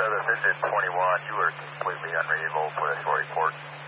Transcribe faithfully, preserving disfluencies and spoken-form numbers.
Southern, this is twenty-one. You were completely unreadable. Put us for report.